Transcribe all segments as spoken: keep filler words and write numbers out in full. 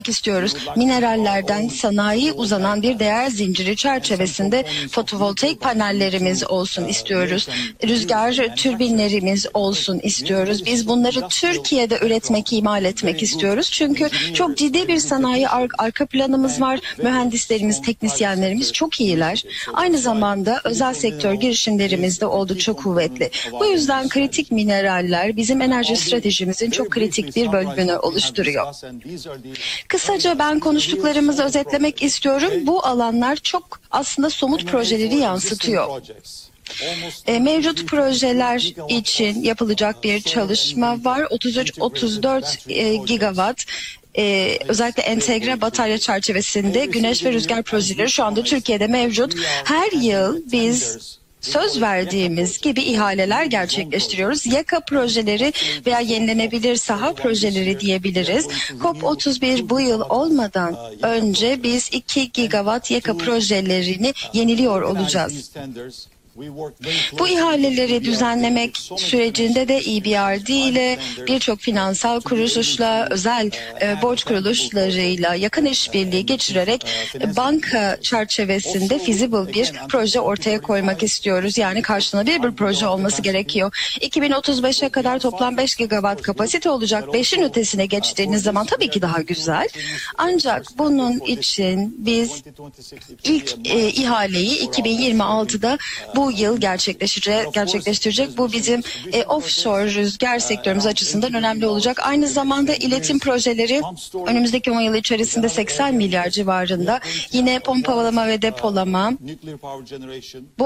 istiyoruz. Minerallerden sanayi uzanan bir değer zinciri çerçevesinde fotovoltaik panellerimiz olsun istiyoruz. Rüzgar türbinlerimiz olsun istiyoruz. Biz bunları Türkiye'de üretmek, imal etmek istiyoruz. Çünkü çok ciddi bir sanayi ar arka planımız var. Mühendislerimiz, teknisyenlerimiz çok iyiler. Aynı zamanda özel sektör girişimlerimiz de oldukça kuvvetli. Bu yüzden kritik mineraller bizim enerji stratejimizin çok kritik bir bölümünü oluşturuyor. Kısaca ben konuştuklarımızı özetlemek istiyorum. Bu alanlar çok aslında somut projeleri yansıtıyor. E, mevcut projeler için yapılacak bir çalışma var. otuz üç otuz dört e, gigawatt. Ee, özellikle entegre batarya çerçevesinde güneş ve rüzgar projeleri şu anda Türkiye'de mevcut. Her yıl biz söz verdiğimiz gibi ihaleler gerçekleştiriyoruz. YAKA projeleri veya yenilenebilir saha projeleri diyebiliriz. COP otuz bir bu yıl olmadan önce biz iki gigawatt YAKA projelerini yeniliyor olacağız. Bu ihaleleri düzenlemek sürecinde de E B R D ile birçok finansal kuruluşla, özel e, borç kuruluşlarıyla yakın işbirliği geçirerek e, banka çerçevesinde feasible bir proje ortaya koymak istiyoruz. Yani karşılanabilir bir proje olması gerekiyor. iki bin otuz beşe kadar toplam beş gigawatt kapasite olacak. beşin ötesine geçtiğiniz zaman tabii ki daha güzel. Ancak bunun için biz ilk e, ihaleyi iki bin yirmi altıda bu yıl gerçekleştirecek. gerçekleştirecek. Bu bizim e, offshore rüzgar sektörümüz açısından önemli olacak. Aynı zamanda iletim projeleri önümüzdeki on yıl içerisinde seksen milyar civarında. Yine pompalama ve depolama. Bu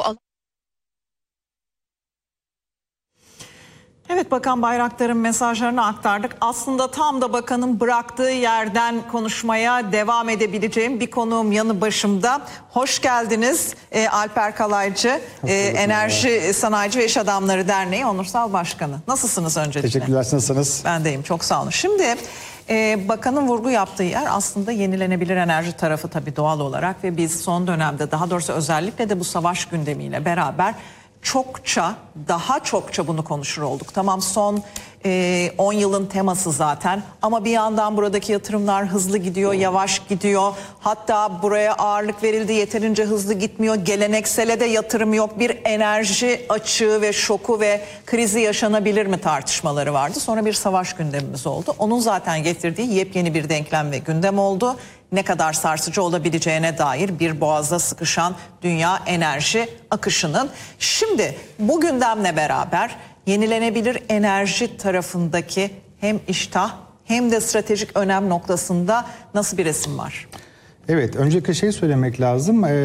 Evet, Bakan Bayraktar'ın mesajlarını aktardık. Aslında tam da bakanın bıraktığı yerden konuşmaya devam edebileceğim bir konuğum yanı başımda. Hoş geldiniz e, Alper Kalaycı, e, Enerji Sanayici ve İş Adamları Derneği Onursal Başkanı. Nasılsınız öncelikle? Teşekkürler, nasılsınız? Ben deyim, çok sağ olun. Şimdi e, bakanın vurgu yaptığı yer aslında yenilenebilir enerji tarafı tabii doğal olarak ve biz son dönemde, daha doğrusu özellikle de bu savaş gündemiyle beraber çokça, daha çokça bunu konuşur olduk. Tamam, son on yılın teması zaten ama bir yandan buradaki yatırımlar hızlı gidiyor, yavaş gidiyor. Hatta buraya ağırlık verildi, yeterince hızlı gitmiyor. Geleneksele de yatırım yok. Bir enerji açığı ve şoku ve krizi yaşanabilir mi tartışmaları vardı. Sonra bir savaş gündemimiz oldu. Onun zaten getirdiği yepyeni bir denklem ve gündem oldu. Ne kadar sarsıcı olabileceğine dair bir boğazda sıkışan dünya enerji akışının. Şimdi bu gündemle beraber yenilenebilir enerji tarafındaki hem iştah hem de stratejik önem noktasında nasıl bir resim var? Evet, öncelikle şey söylemek lazım. Ee,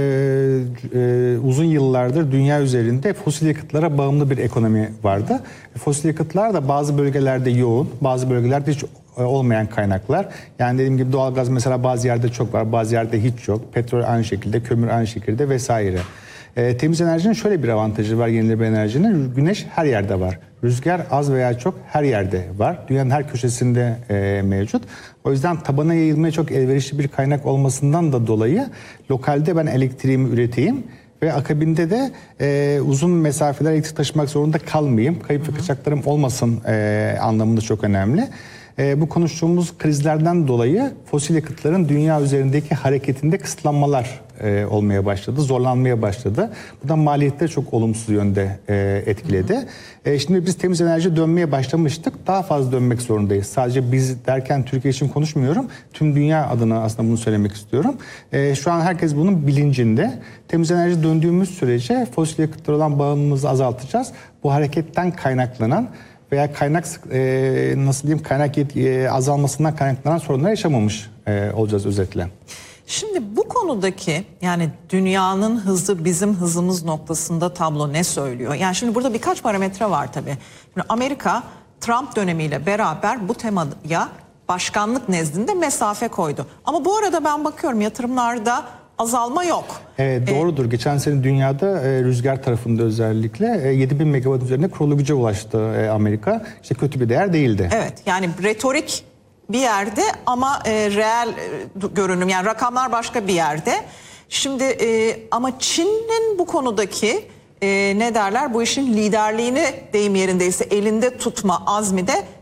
e, uzun yıllardır dünya üzerinde fosil yakıtlara bağımlı bir ekonomi vardı. Fosil yakıtlar da bazı bölgelerde yoğun, bazı bölgelerde hiç olmayan kaynaklar. Yani dediğim gibi doğalgaz mesela bazı yerde çok var, bazı yerde hiç yok. Petrol aynı şekilde, kömür aynı şekilde vesaire. E, temiz enerjinin şöyle bir avantajı var, yenilenebilir enerjinin. Güneş her yerde var. Rüzgar az veya çok her yerde var. Dünyanın her köşesinde e, mevcut. O yüzden tabana yayılmaya çok elverişli bir kaynak olmasından da dolayı lokalde ben elektriğimi üreteyim ve akabinde de e, uzun mesafeler elektrik taşımak zorunda kalmayayım. Kayıp ve kaçaklarım olmasın e, anlamında çok önemli. E, bu konuştuğumuz krizlerden dolayı fosil yakıtların dünya üzerindeki hareketinde kısıtlanmalar e, olmaya başladı, zorlanmaya başladı. Bu da maliyetleri çok olumsuz yönde e, etkiledi. E, şimdi biz temiz enerji dönmeye başlamıştık. Daha fazla dönmek zorundayız. Sadece biz derken Türkiye için konuşmuyorum. Tüm dünya adına aslında bunu söylemek istiyorum. E, şu an herkes bunun bilincinde. Temiz enerji döndüğümüz sürece fosil yakıtlara olan bağımlılığımızı azaltacağız. Bu hareketten kaynaklanan veya kaynak e, nasıl diyeyim kaynak e, azalmasından kaynaklanan sorunlar yaşamamış e, olacağız özetle. Şimdi bu konudaki yani dünyanın hızı bizim hızımız noktasında tablo ne söylüyor? Yani şimdi burada birkaç parametre var tabii. Şimdi Amerika Trump dönemiyle beraber bu temaya başkanlık nezdinde mesafe koydu. Ama bu arada ben bakıyorum yatırımlarda azalma yok. Evet, doğrudur. Ee, Geçen sene dünyada e, rüzgar tarafında özellikle e, yedi bin megawatt üzerinde kurulu güce ulaştı e, Amerika. İşte kötü bir değer değildi. Evet, yani retorik bir yerde ama e, reel e, görünüm, yani rakamlar başka bir yerde. Şimdi e, ama Çin'in bu konudaki e, ne derler bu işin liderliğini deyim yerindeyse elinde tutma azmi de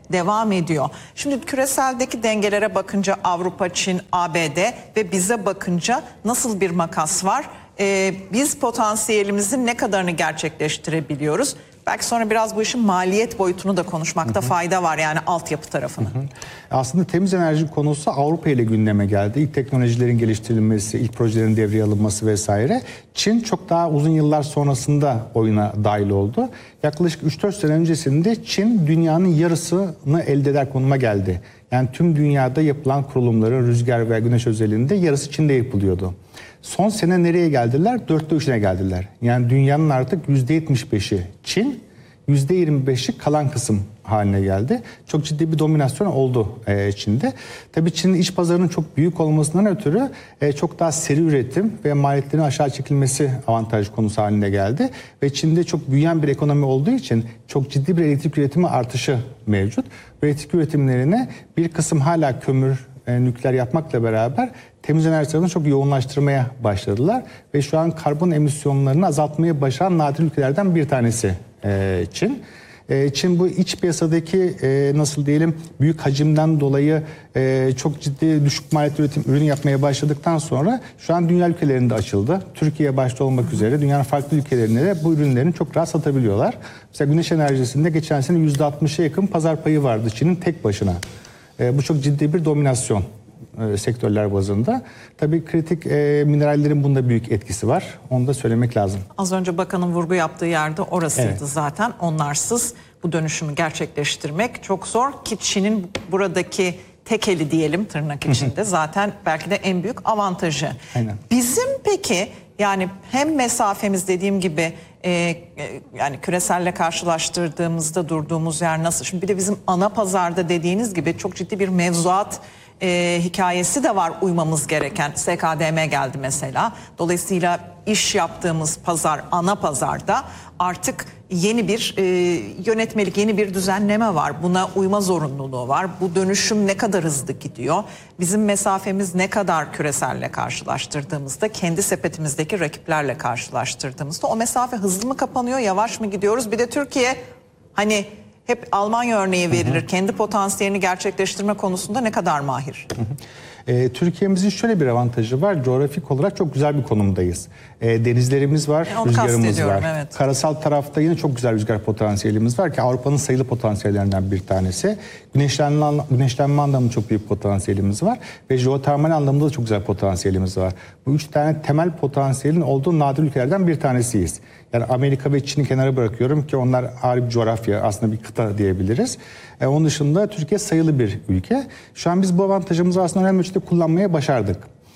devam ediyor. Şimdi küreseldeki dengelere bakınca Avrupa, Çin, A B D ve bize bakınca nasıl bir makas var? Ee, biz potansiyelimizin ne kadarını gerçekleştirebiliyoruz? Belki sonra biraz bu işin maliyet boyutunu da konuşmakta hı hı. fayda var, yani altyapı tarafını. Hı hı. Aslında temiz enerji konusu Avrupa ile gündeme geldi. İlk teknolojilerin geliştirilmesi, ilk projelerin devreye alınması vesaire. Çin çok daha uzun yıllar sonrasında oyuna dahil oldu. Yaklaşık üç dört sene öncesinde Çin dünyanın yarısını elde eder konuma geldi. Yani tüm dünyada yapılan kurulumların rüzgar ve güneş özelliğinde yarısı Çin'de yapılıyordu. Son sene nereye geldiler? Dörtte üçüne geldiler. Yani dünyanın artık yüzde yetmiş beşi Çin, yüzde yirmi beşi kalan kısım haline geldi. Çok ciddi bir dominasyon oldu e, Çin'de. Tabii Çin'in iç pazarının çok büyük olmasından ötürü e, çok daha seri üretim ve maliyetlerin aşağı çekilmesi avantaj konusu haline geldi. Ve Çin'de çok büyüyen bir ekonomi olduğu için çok ciddi bir elektrik üretimi artışı mevcut. Elektrik üretimlerine bir kısım hala kömür, e, nükleer yapmakla beraber temiz enerji tarafını çok yoğunlaştırmaya başladılar. Ve şu an karbon emisyonlarını azaltmayı başaran nadir ülkelerden bir tanesi e, Çin. E, Çin bu iç piyasadaki e, nasıl diyelim büyük hacimden dolayı e, çok ciddi düşük maliyetli üretim ürün yapmaya başladıktan sonra şu an dünya ülkelerinde açıldı. Türkiye başta olmak üzere dünyanın farklı ülkelerinde de bu ürünlerini çok rahat satabiliyorlar. Mesela güneş enerjisinde geçen sene yüzde altmışa yakın pazar payı vardı Çin'in tek başına. E, bu çok ciddi bir dominasyon e, sektörler bazında. Tabii kritik e, minerallerin bunda büyük etkisi var. Onu da söylemek lazım. Az önce bakanın vurgu yaptığı yerde orasıydı evet. zaten. Onlarsız bu dönüşümü gerçekleştirmek çok zor ki Çin'in buradaki tek eli diyelim tırnak içinde zaten belki de en büyük avantajı. Aynen. Bizim peki yani hem mesafemiz dediğim gibi e, e, yani küreselle karşılaştırdığımızda durduğumuz yer nasıl? Şimdi bir de bizim ana pazarda dediğiniz gibi çok ciddi bir mevzuat e, hikayesi de var uymamız gereken. S K D M geldi mesela. Dolayısıyla iş yaptığımız pazar, ana pazarda artık yeni bir e, yönetmelik, yeni bir düzenleme var. Buna uyma zorunluluğu var. Bu dönüşüm ne kadar hızlı gidiyor? Bizim mesafemiz ne kadar küreselle karşılaştırdığımızda, kendi sepetimizdeki rakiplerle karşılaştırdığımızda o mesafe hızlı mı kapanıyor, yavaş mı gidiyoruz? Bir de Türkiye hani hep Almanya örneği verilir. Hı hı. Kendi potansiyelini gerçekleştirme konusunda ne kadar mahir? Hı hı. E, Türkiye'mizin şöyle bir avantajı var. Coğrafik olarak çok güzel bir konumdayız. E, denizlerimiz var, e, rüzgarımız var. Evet. Karasal tarafta yine çok güzel rüzgar potansiyelimiz var ki Avrupa'nın sayılı potansiyellerinden bir tanesi. Güneşlenme, güneşlenme anlamında çok büyük potansiyelimiz var. Ve jeotermal anlamında da çok güzel potansiyelimiz var. Bu üç tane temel potansiyelin olduğu nadir ülkelerden bir tanesiyiz. Yani Amerika ve Çin'i kenara bırakıyorum ki onlar ayrı bir coğrafya, aslında bir kıta diyebiliriz. E, onun dışında Türkiye sayılı bir ülke. Şu an biz bu avantajımızı aslında önemli ölçüde kullanmaya başardık.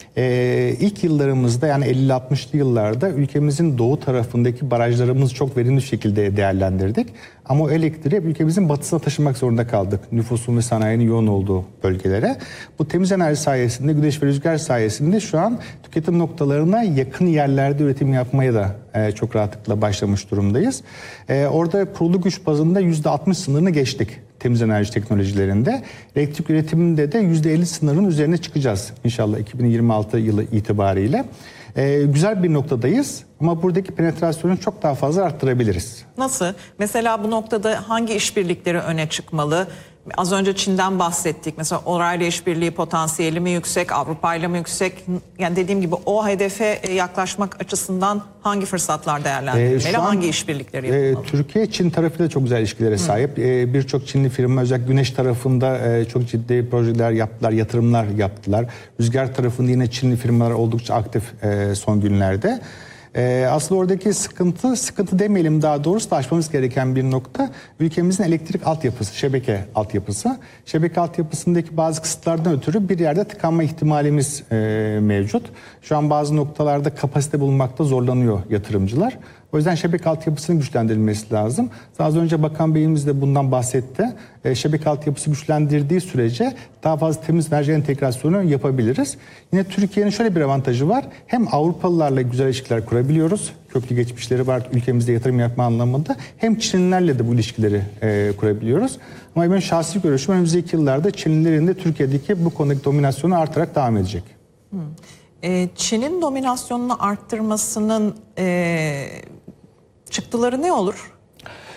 Ee, ilk yıllarımızda yani elli altmışlı yıllarda ülkemizin doğu tarafındaki barajlarımızı çok verimli şekilde değerlendirdik. Ama o elektriği ülkemizin batısına taşımak zorunda kaldık. Nüfusun ve sanayinin yoğun olduğu bölgelere. Bu temiz enerji sayesinde, güneş ve rüzgar sayesinde şu an tüketim noktalarına yakın yerlerde üretim yapmaya da e, çok rahatlıkla başlamış durumdayız. E, orada kurulu güç bazında yüzde altmış sınırını geçtik. Temiz enerji teknolojilerinde. Elektrik üretiminde de yüzde elli sınırın üzerine çıkacağız inşallah iki bin yirmi altı yılı itibariyle. Ee, güzel bir noktadayız ama buradaki penetrasyonu çok daha fazla arttırabiliriz. Nasıl? Mesela bu noktada hangi işbirlikleri öne çıkmalı? Az önce Çin'den bahsettik. Mesela orayla işbirliği potansiyeli mi yüksek, Avrupa ile mi yüksek? Yani dediğim gibi o hedefe yaklaşmak açısından hangi fırsatlar değerlendirilmeli, ee, hangi işbirlikleri yapılmalı? E, Türkiye Çin tarafıyla çok güzel ilişkilere sahip. E, Birçok Çinli firma özellikle güneş tarafında e, çok ciddi projeler yaptılar, yatırımlar yaptılar. Rüzgar tarafında yine Çinli firmalar oldukça aktif e, son günlerde. Ee, aslında oradaki sıkıntı, sıkıntı demeyelim daha doğrusu da aşmamız gereken bir nokta ülkemizin elektrik altyapısı, şebeke altyapısı. Şebeke altyapısındaki bazı kısıtlardan ötürü bir yerde tıkanma ihtimalimiz e, mevcut. Şu an bazı noktalarda kapasite bulmakta zorlanıyor yatırımcılar. O yüzden şebeke altyapısının güçlendirilmesi lazım. Az önce Bakan Beyimiz de bundan bahsetti. E, şebeke altyapısı güçlendirdiği sürece daha fazla temiz enerji entegrasyonu yapabiliriz. Yine Türkiye'nin şöyle bir avantajı var. Hem Avrupalılarla güzel ilişkiler kurabiliyoruz. Köklü geçmişleri var ülkemizde yatırım yapma anlamında. Hem Çinlilerle de bu ilişkileri e, kurabiliyoruz. Ama benim şahsi görüşüm önümüzdeki yıllarda Çinlilerin de Türkiye'deki bu konudaki dominasyonu artarak devam edecek. Hmm. E, Çin'in dominasyonunu arttırmasının e, çıktıları ne olur?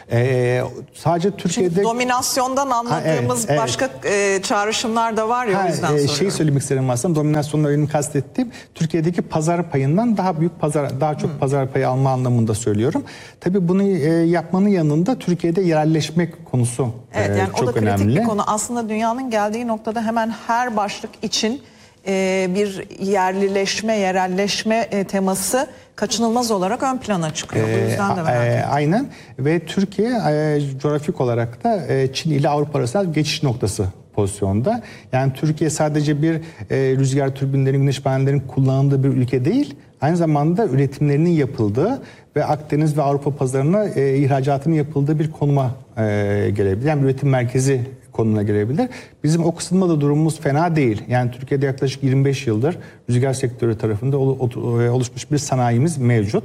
Ee, sadece Türkiye'de... Şimdi dominasyondan anladığımız ha, evet, başka evet. E, çağrışımlar da var ya, ha, o yüzden e, soruyorum. Şey söylemek isterim aslında, dominasyonla benim kastettiğim Türkiye'deki pazar payından daha büyük pazar, daha çok hmm. pazar payı alma anlamında söylüyorum. Tabii bunu e, yapmanın yanında Türkiye'de yerelleşmek konusu evet, e, yani çok o da kritik önemli. bir konu. Aslında dünyanın geldiği noktada hemen her başlık için e, bir yerlileşme, yerelleşme e, teması kaçınılmaz olarak ön plana çıkıyor. Bu yüzden de merak e, Aynen ve Türkiye e, coğrafik olarak da e, Çin ile Avrupa arasında geçiş noktası pozisyonda. Yani Türkiye sadece bir e, rüzgar türbinlerinin, güneş panellerinin kullanıldığı bir ülke değil, aynı zamanda üretimlerinin yapıldığı ve Akdeniz ve Avrupa pazarına e, ihracatının yapıldığı bir konuma e, gelebilir. Yani bir üretim merkezi konumuna gelebilir. Bizim o kısımda da durumumuz fena değil. Yani Türkiye'de yaklaşık yirmi beş yıldır rüzgar sektörü tarafında oluşmuş bir sanayimiz mevcut.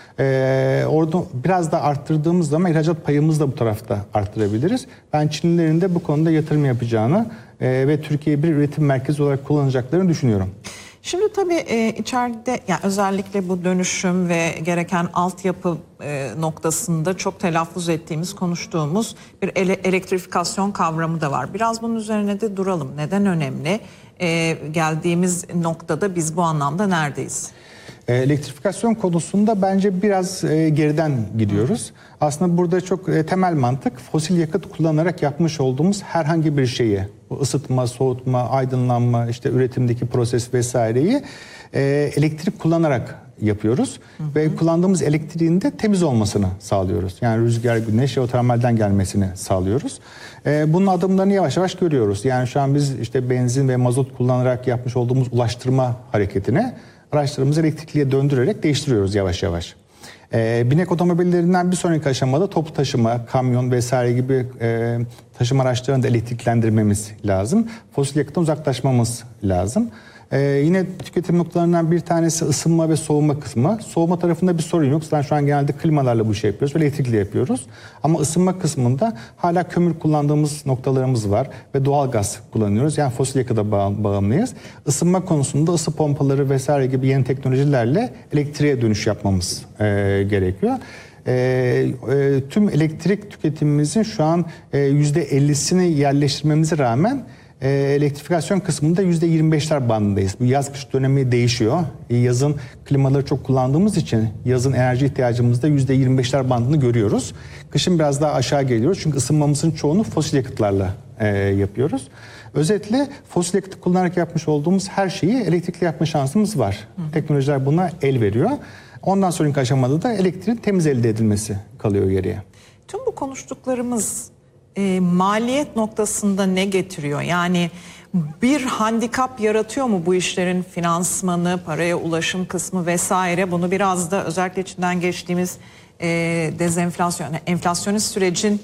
Ee, orada biraz da arttırdığımız zaman ihracat payımızı da bu tarafta arttırabiliriz. Ben Çinlilerin de bu konuda yatırım yapacağını e, ve Türkiye'yi bir üretim merkezi olarak kullanacaklarını düşünüyorum. Şimdi tabii e, içeride yani özellikle bu dönüşüm ve gereken altyapı e, noktasında çok telaffuz ettiğimiz, konuştuğumuz bir ele, elektrifikasyon kavramı da var. Biraz bunun üzerine de duralım. Neden önemli? E, geldiğimiz noktada biz bu anlamda neredeyiz? Elektrifikasyon konusunda bence biraz e, geriden gidiyoruz. Hı. Aslında burada çok e, temel mantık, fosil yakıt kullanarak yapmış olduğumuz herhangi bir şeyi, bu ısıtma, soğutma, aydınlanma, işte üretimdeki proses vesaireyi e, elektrik kullanarak yapıyoruz. Hı hı. Ve kullandığımız elektriğin de temiz olmasını sağlıyoruz. Yani rüzgar, güneş, jeotermalden gelmesini sağlıyoruz. E, bunun adımlarını yavaş yavaş görüyoruz. Yani şu an biz işte benzin ve mazot kullanarak yapmış olduğumuz ulaştırma hareketine araçlarımızı elektrikliye döndürerek değiştiriyoruz yavaş yavaş. Ee, binek otomobillerinden bir sonraki aşamada toplu taşıma, kamyon vesaire gibi e, taşıma araçlarını da elektriklendirmemiz lazım. Fosil yakıttan uzaklaşmamız lazım. Ee, yine tüketim noktalarından bir tanesi ısınma ve soğuma kısmı. Soğuma tarafında bir sorun yok. Zaten şu an genelde klimalarla bu işi yapıyoruz ve elektrikli yapıyoruz. Ama ısınma kısmında hala kömür kullandığımız noktalarımız var ve doğal gaz kullanıyoruz. Yani fosil yakıta bağ bağımlıyız. Isınma konusunda ısı pompaları vesaire gibi yeni teknolojilerle elektriğe dönüş yapmamız e, gerekiyor. E, e, tüm elektrik tüketimimizin şu an e, yüzde ellisini yerleştirmemize rağmen E, elektrifikasyon kısmında yüzde yirmi beşler bandındayız. Bu yaz kış dönemi değişiyor. E, yazın klimaları çok kullandığımız için yazın enerji ihtiyacımızda yüzde yirmi beşler bandını görüyoruz. Kışın biraz daha aşağı geliyoruz. Çünkü ısınmamızın çoğunu fosil yakıtlarla e, yapıyoruz. Özetle fosil yakıtı kullanarak yapmış olduğumuz her şeyi elektrikli yapma şansımız var. Hı. Teknolojiler buna el veriyor. Ondan sonraki aşamada da elektriğin temiz elde edilmesi kalıyor geriye. Tüm bu konuştuklarımız E, maliyet noktasında ne getiriyor? Yani bir handikap yaratıyor mu bu işlerin finansmanı, paraya ulaşım kısmı vesaire? Bunu biraz da özellikle içinden geçtiğimiz e, dezenflasyon, enflasyonist sürecin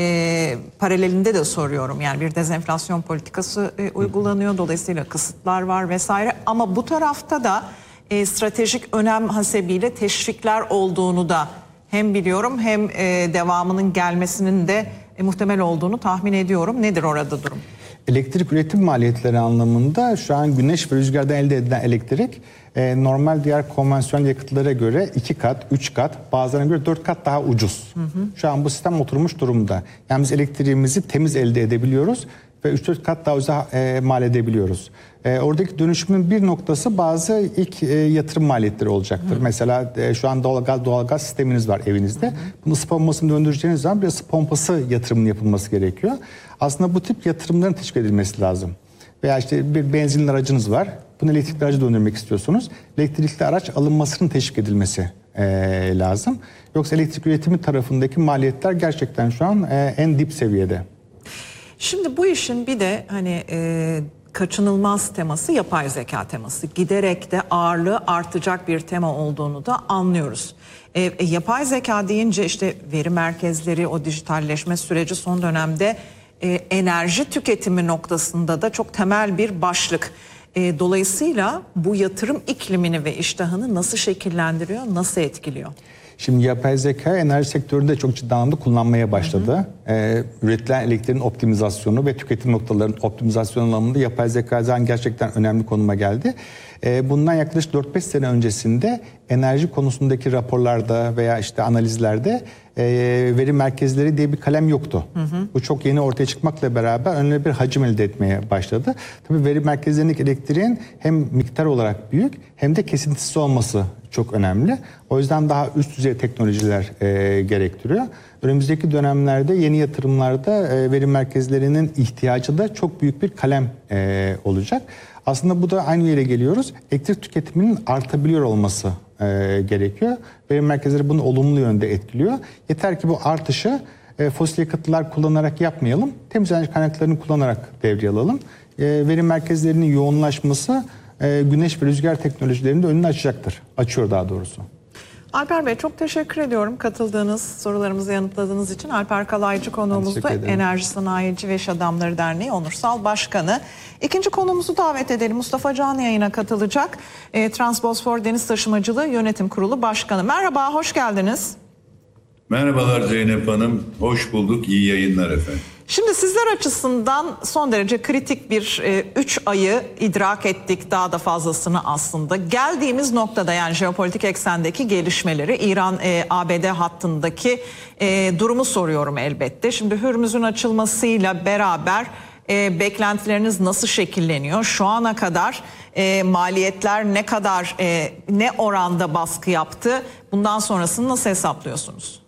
e, paralelinde de soruyorum. Yani bir dezenflasyon politikası e, uygulanıyor. Dolayısıyla kısıtlar var vesaire. Ama bu tarafta da e, stratejik önem hasebiyle teşvikler olduğunu da hem biliyorum hem e, devamının gelmesinin de E, muhtemel olduğunu tahmin ediyorum. Nedir orada durum? Elektrik üretim maliyetleri anlamında şu an güneş ve rüzgardan elde edilen elektrik e, normal diğer konvansiyonel yakıtlara göre iki kat, üç kat, bazılarına göre dört kat daha ucuz. Hı hı. Şu an bu sistem oturmuş durumda. Yani biz elektriğimizi temiz elde edebiliyoruz ve üç dört kat daha ucuza e, mal edebiliyoruz. E, oradaki dönüşümün bir noktası bazı ilk e, yatırım maliyetleri olacaktır. Hı. Mesela e, şu an doğalgaz doğalgaz sisteminiz var evinizde. Hı hı. Bunu ısı pompasını döndüreceğiniz zaman bir ısı pompası yatırımının yapılması gerekiyor. Aslında bu tip yatırımların teşvik edilmesi lazım. Veya işte bir benzinli aracınız var. Bunu elektrikli aracı döndürmek istiyorsunuz. Elektrikli araç alınmasının teşvik edilmesi e, lazım. Yoksa elektrik üretimi tarafındaki maliyetler gerçekten şu an e, en dip seviyede. Şimdi bu işin bir de hani e, kaçınılmaz teması yapay zeka teması. Giderek de ağırlığı artacak bir tema olduğunu da anlıyoruz. E, e, yapay zeka deyince işte veri merkezleri, o dijitalleşme süreci son dönemde e, enerji tüketimi noktasında da çok temel bir başlık. E, dolayısıyla bu yatırım iklimini ve iştahını nasıl şekillendiriyor, nasıl etkiliyor? Şimdi yapay zeka enerji sektöründe çok ciddi anlamda kullanmaya başladı. Hı hı. e, üretilen elektriğin optimizasyonu ve tüketim noktalarının optimizasyonu anlamında yapay zeka gerçekten önemli konuma geldi. E, bundan yaklaşık dört beş sene öncesinde enerji konusundaki raporlarda veya işte analizlerde e, veri merkezleri diye bir kalem yoktu. Hı hı. Bu çok yeni ortaya çıkmakla beraber önemli bir hacim elde etmeye başladı. Tabii veri merkezlerindeki elektriğin hem miktar olarak büyük hem de kesintisiz olması çok önemli. O yüzden daha üst düzey teknolojiler e, gerektiriyor. Önümüzdeki dönemlerde yeni yatırımlarda e, veri merkezlerinin ihtiyacı da çok büyük bir kalem e, olacak. Aslında bu da aynı yere geliyoruz. Elektrik tüketiminin artabiliyor olması e, gerekiyor. Veri merkezleri bunu olumlu yönde etkiliyor. Yeter ki bu artışı e, fosil yakıtlar kullanarak yapmayalım. Temiz enerji kaynaklarını kullanarak devreye alalım. E, veri merkezlerinin yoğunlaşması e, güneş ve rüzgar teknolojilerinin de önünü açacaktır. Açıyor daha doğrusu. Alper Bey çok teşekkür ediyorum katıldığınız, sorularımızı yanıtladığınız için. Alper Kalaycı konuğumuzda, Enerji Sanayici ve İş Adamları Derneği Onursal Başkanı. İkinci konuğumuzu davet edelim. Mustafa Can yayına katılacak. E, Transbosfor Deniz Taşımacılığı Yönetim Kurulu Başkanı. Merhaba, hoş geldiniz. Merhabalar Zeynep Hanım, hoş bulduk, iyi yayınlar efendim. Şimdi sizler açısından son derece kritik bir üç e, ayı idrak ettik, daha da fazlasını aslında. Geldiğimiz noktada, yani jeopolitik eksendeki gelişmeleri, İran-A B D hattındaki e, durumu soruyorum elbette. Şimdi Hürmüz'ün açılmasıyla beraber e, beklentileriniz nasıl şekilleniyor? Şu ana kadar e, maliyetler ne kadar, e, ne oranda baskı yaptı? Bundan sonrasını nasıl hesaplıyorsunuz?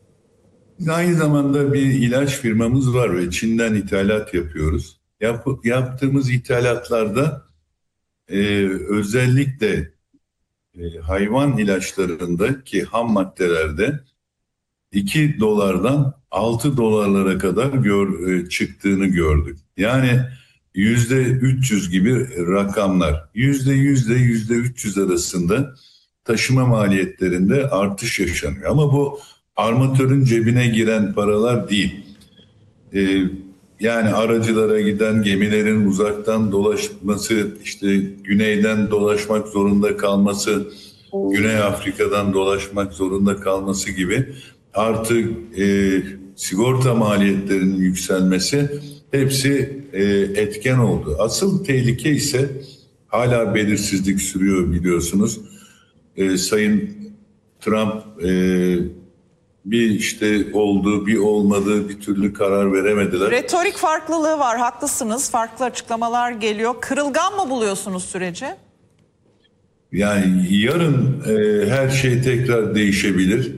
Aynı zamanda bir ilaç firmamız var ve Çin'den ithalat yapıyoruz. Yap, yaptığımız ithalatlarda e, özellikle e, hayvan ilaçlarındaki ham maddelerde iki dolardan altı dolarlara kadar gör, e, çıktığını gördük. Yani yüzde üç yüz gibi rakamlar, yüzde yüzde yüzde üç yüz arasında taşıma maliyetlerinde artış yaşanıyor. Ama bu armatörün cebine giren paralar değil. Ee, yani aracılara giden gemilerin uzaktan dolaşması, işte güneyden dolaşmak zorunda kalması, Güney Afrika'dan dolaşmak zorunda kalması gibi, artı e, sigorta maliyetlerinin yükselmesi, hepsi e, etken oldu. Asıl tehlike ise hala belirsizlik sürüyor biliyorsunuz. E, Sayın Trump e, bir işte oldu, bir olmadı, bir türlü karar veremediler. Retorik farklılığı var, haklısınız. Farklı açıklamalar geliyor. Kırılgan mı buluyorsunuz süreci? Yani yarın e, her şey tekrar değişebilir.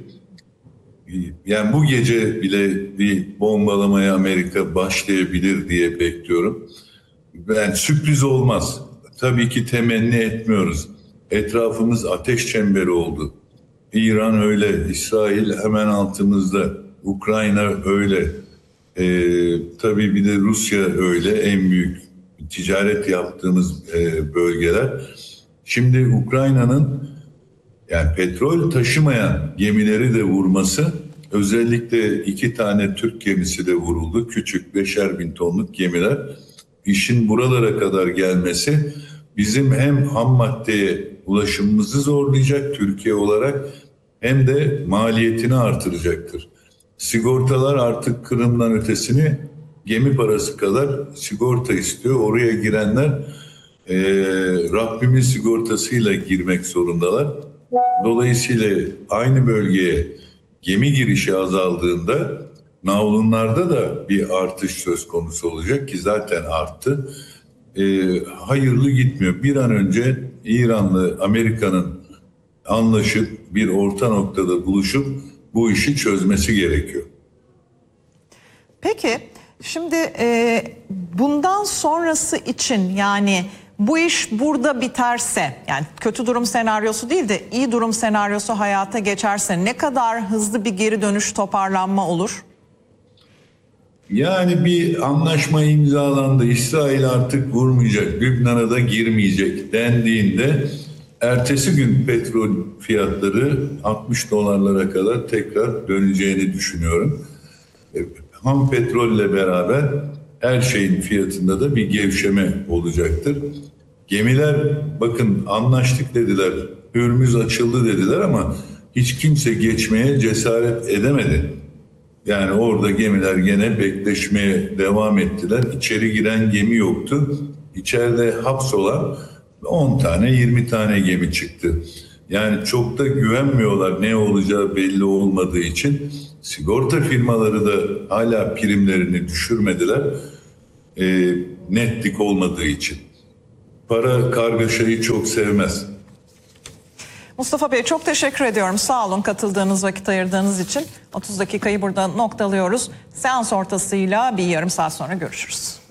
Yani bu gece bile bir bombalamaya Amerika başlayabilir diye bekliyorum. Yani sürpriz olmaz. Tabii ki temenni etmiyoruz. Etrafımız ateş çemberi oldu. İran öyle, İsrail hemen altımızda, Ukrayna öyle, ee, tabii bir de Rusya öyle, en büyük ticaret yaptığımız e, bölgeler. Şimdi Ukrayna'nın yani petrol taşımayan gemileri de vurması, özellikle iki tane Türk gemisi de vuruldu, küçük beşer bin tonluk gemiler. İşin buralara kadar gelmesi bizim hem ham maddeye ulaşımımızı zorlayacak Türkiye olarak, hem de maliyetini artıracaktır. Sigortalar artık Kırım'dan ötesini gemi parası kadar sigorta istiyor. Oraya girenler e, Rabbimin sigortasıyla girmek zorundalar. Dolayısıyla aynı bölgeye gemi girişi azaldığında navlunlarda da bir artış söz konusu olacak ki zaten arttı. E, hayırlı gitmiyor. Bir an önce İran'la Amerika'nın anlaşıp bir orta noktada buluşup bu işi çözmesi gerekiyor. Peki şimdi e, bundan sonrası için, yani bu iş burada biterse, yani kötü durum senaryosu değil de iyi durum senaryosu hayata geçerse ne kadar hızlı bir geri dönüş, toparlanma olur? Yani bir anlaşma imzalandı, İsrail artık vurmayacak, Lübnan'a da girmeyecek dendiğinde ertesi gün petrol fiyatları altmış dolarlara kadar tekrar döneceğini düşünüyorum. Ham petrolle beraber her şeyin fiyatında da bir gevşeme olacaktır. Gemiler bakın anlaştık dediler, Hürmüz açıldı dediler ama hiç kimse geçmeye cesaret edemedi. Yani orada gemiler gene bekleşmeye devam ettiler. İçeri giren gemi yoktu. İçeride hapsolan on tane yirmi tane gemi çıktı. Yani çok da güvenmiyorlar, ne olacağı belli olmadığı için. Sigorta firmaları da hala primlerini düşürmediler. E, netlik olmadığı için. Para kargaşayı çok sevmez. Mustafa Bey çok teşekkür ediyorum. Sağ olun katıldığınız, vakit ayırdığınız için. otuz dakikayı burada noktalıyoruz. Seans ortasıyla bir yarım saat sonra görüşürüz.